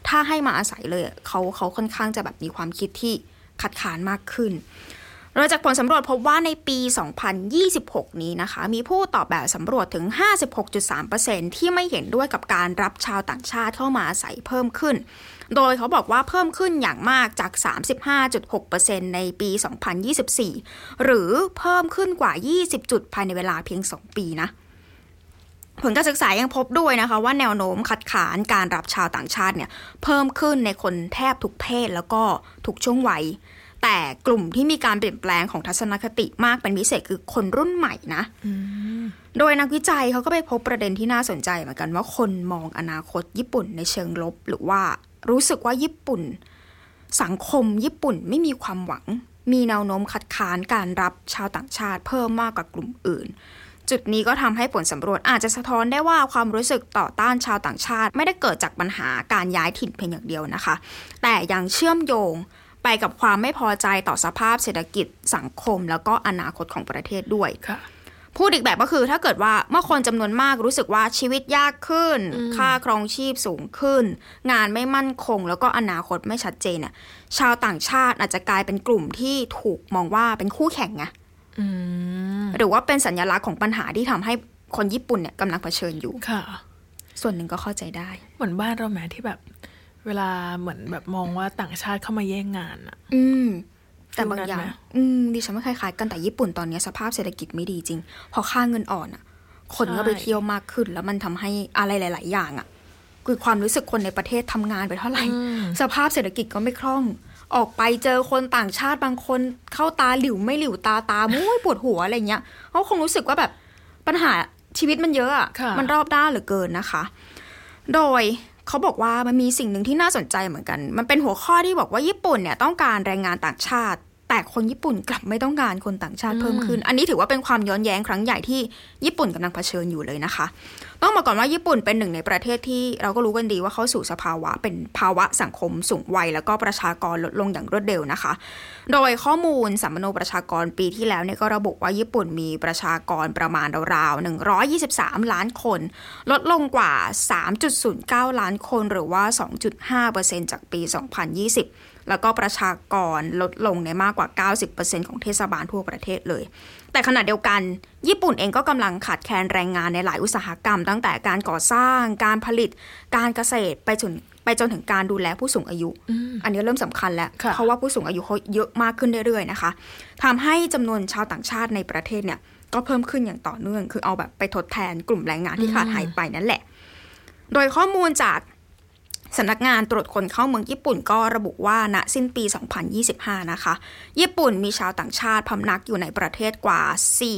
ถ้าให้มาอาศัยเลยเขาค่อนข้างจะแบบมีความคิดที่ขัดขานมากขึ้นโดยจากผลสำรวจพบว่าในปี 2026 นี้นะคะมีผู้ตอบแบบสำรวจถึง 56.3% ที่ไม่เห็นด้วยกับการรับชาวต่างชาติเข้ามาอาศัยเพิ่มขึ้นโดยเขาบอกว่าเพิ่มขึ้นอย่างมากจาก 35.6% ในปี 2024 หรือเพิ่มขึ้นกว่า 20 จุดภายในเวลาเพียง 2 ปีนะผลการศึกษายังพบด้วยนะคะว่าแนวโน้มคัดค้านการรับชาวต่างชาติเนี่ยเพิ่มขึ้นในคนแทบทุกเพศแล้วก็ทุกช่วงวัยแต่กลุ่มที่มีการเปลี่ยนแปลงของทัศนคติมากเป็นพิเศษคือคนรุ่นใหม่นะโดยนักวิจัยเขาก็ไปพบประเด็นที่น่าสนใจเหมือนกันว่าคนมองอนาคตญี่ปุ่นในเชิงลบหรือว่ารู้สึกว่าญี่ปุ่นสังคมญี่ปุ่นไม่มีความหวังมีแนวโน้มคัดค้านการรับชาวต่างชาติเพิ่มมากกว่ากลุ่มอื่นจุดนี้ก็ทำให้ผลสำรวจอาจจะสะท้อนได้ว่าความรู้สึกต่อต้านชาวต่างชาติไม่ได้เกิดจากปัญหาการย้ายถิ่นเพียงอย่างเดียวนะคะแต่ยังเชื่อมโยงไปกับความไม่พอใจต่อสภาพเศรษฐกิจสังคมแล้วก็อนาคตของประเทศด้วยพูดอีกแบบก็คือถ้าเกิดว่าเมื่อคนจำนวนมากรู้สึกว่าชีวิตยากขึ้นค่าครองชีพสูงขึ้นงานไม่มั่นคงแล้วก็อนาคตไม่ชัดเจนเนี่ยชาวต่างชาติอาจจะกลายเป็นกลุ่มที่ถูกมองว่าเป็นคู่แข่งไงหรือว่าเป็นสัญลักษณ์ของปัญหาที่ทำให้คนญี่ปุ่นเนี่ยกำลังเผชิญอยู่ค่ะส่วนหนึ่งก็เข้าใจได้เหมือนบ้านเราแม้ที่แบบเวลาเหมือนแบบมองว่าต่างชาติเข้ามาแย่งงานอะแต่บางอย่างดิฉันไม่คล้ายๆกันแต่ญี่ปุ่นตอนนี้สภาพเศรษฐกิจไม่ดีจริงพอค่าเงินอ่อนอ่ะคนก็ไปเที่ยวมากขึ้นแล้วมันทำให้อะไรหลายๆอย่างอ่ะคือความรู้สึกคนในประเทศทำงานไปเท่าไหร่สภาพเศรษฐกิจก็ไม่คล่องออกไปเจอคนต่างชาติบางคนเข้าตาหลิวไม่หลิวตามุ้ยปวดหัวอะไรเงี้ยเขาคงรู้สึกว่าแบบปัญหาชีวิตมันเยอะอ่ะมันรอบด้านเหลือเกินนะคะโดยเขาบอกว่ามันมีสิ่งหนึ่งที่น่าสนใจเหมือนกันมันเป็นหัวข้อที่บอกว่าญี่ปุ่นเนี่ยต้องการแรงงานต่างชาติแต่คนญี่ปุ่นกลับไม่ต้องการคนต่างชาติเพิ่มขึ้นอันนี้ถือว่าเป็นความย้อนแย้งครั้งใหญ่ที่ญี่ปุ่นกำลังเผชิญอยู่เลยนะคะต้องบอกก่อนว่าญี่ปุ่นเป็นหนึ่งในประเทศที่เราก็รู้กันดีว่าเข้าสู่สภาวะเป็นภาวะสังคมสูงวัยแล้วก็ประชากรลดลงอย่างรวดเร็วนะคะโดยข้อมูลสัมมโนประชากรปีที่แล้วเนี่ยก็ระบุว่าญี่ปุ่นมีประชากรประมาณราวๆ123ล้านคนลดลงกว่า 3.09 ล้านคนหรือว่า 2.5% จากปี 2020แล้วก็ประชากรลดลงในมากกว่า 90% ของเทศบาลทั่วประเทศเลยแต่ขณะเดียวกันญี่ปุ่นเองก็กำลังขาดแคลนแรงงานในหลายอุตสาหกรรมตั้งแต่การก่อสร้างการผลิตการเกษตรไปจนถึงการดูแลผู้สูงอายุอันนี้เริ่มสำคัญแล้วเพราะว่าผู้สูงอายุเขาเยอะมากขึ้นเรื่อยๆนะคะทำให้จำนวนชาวต่างชาติในประเทศเนี่ยก็เพิ่มขึ้นอย่างต่อเนื่องคือเอาแบบไปทดแทนกลุ่มแรงงานที่ขาดหายไปนั่นแหละโดยข้อมูลจากสำนักงานตรวจคนเข้าเมืองญี่ปุ่นก็ระบุว่าณสิ้นปี 2025 นะคะญี่ปุ่นมีชาวต่างชาติพำนักอยู่ในประเทศกว่า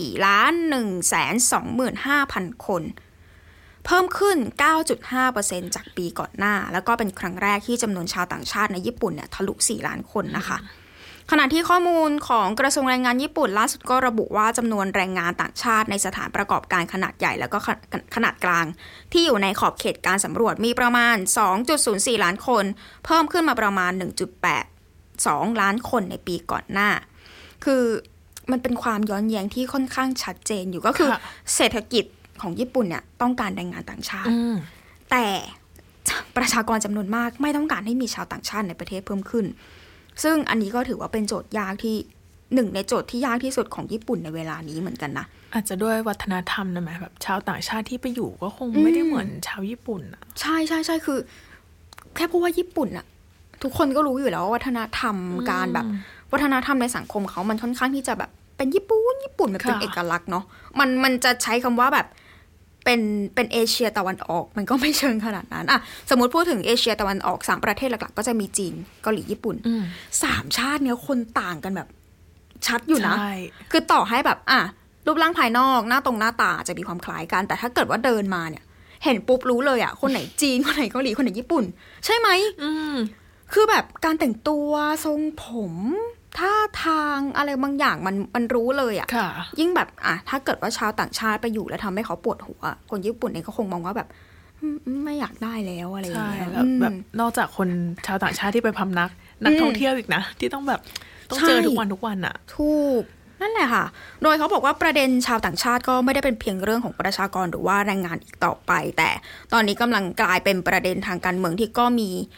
4,125,000 คนเพิ่มขึ้น 9.5% จากปีก่อนหน้าแล้วก็เป็นครั้งแรกที่จำนวนชาวต่างชาติในญี่ปุ่นเนี่ยทะลุ 4 ล้านคนนะคะขณะที่ข้อมูลของกระทรวงแรงงานญี่ปุ่นล่าสุดก็ระบุว่าจำนวนแรงงานต่างชาติในสถานประกอบการขนาดใหญ่แล้วก็ขนาดกลางที่อยู่ในขอบเขตการสำรวจมีประมาณ 2.04 ล้านคนเพิ่มขึ้นมาประมาณ 1.82 ล้านคนในปีก่อนหน้าคือมันเป็นความย้อนแย้งที่ค่อนข้างชัดเจนอยู่ก็คือเศรษฐกิจของญี่ปุ่นเนี่ยต้องการแรงงานต่างชาติแต่ประชากรจำนวนมากไม่ต้องการให้มีชาวต่างชาติในประเทศเพิ่มขึ้นซึ่งอันนี้ก็ถือว่าเป็นโจทย์ยากที่หนึ่งในโจทย์ที่ยากที่สุดของญี่ปุ่นในเวลานี้เหมือนกันนะอาจจะด้วยวัฒนธรรมนะไหมแบบชาวต่างชาติที่ไปอยู่ก็คงไม่ได้เหมือนชาวญี่ปุ่นอ่ะใช่ใช่ใช่คือแค่พูดว่าญี่ปุ่นอ่ะทุกคนก็รู้อยู่แล้วว่าวัฒนธรรมการแบบวัฒนธรรมในสังคมเขามันค่อนข้างที่จะแบบเป็นญี่ปุ่นมันเป็นเอกลักษณ์เนาะมันจะใช้คำว่าแบบเป็นเอเชียตะวันออกมันก็ไม่เชิงขนาดนั้นอ่ะสมมติพูดถึงเอเชียตะวันออก3ประเทศหลักๆก็จะมีจีนเกาหลีญี่ปุ่น3ชาติเนี้ยคนต่างกันแบบชัดอยู่นะคือต่อให้แบบรูปร่างภายนอกหน้าตาจะมีความคล้ายกันแต่ถ้าเกิดว่าเดินมาเนี่ยเห็นปุ๊บรู้เลยอ่ะคนไหนจีนคนไหนเกาหลีคนไหนญี่ปุ่นใช่ไหมคือแบบการแต่งตัวทรงผมท่าทางอะไรบางอย่างมันรู้เลยอ่ะยิ่งแบบถ้าเกิดว่าชาวต่างชาติไปอยู่แล้วทำให้เขาปวดหัวคนญี่ปุ่นเองก็คงมองว่าแบบไม่อยากได้แล้วอะไรอย่างเงี้ยแบบนอกจากคนชาวต่างชาติที่ไปพำนักท่องเที่ยวอีกนะที่ต้องแบบต้องเจอทุกวันอ่ะถูกนั่นแหละค่ะโดยเขาบอกว่าประเด็นชาวต่างชาติก็ไม่ได้เป็นเพียงเรื่องของประชากรหรือว่าแรงงานอีกต่อไปแต่ตอนนี้กำลังกลายเป็นประเด็นทางการเมืองที่ก็มี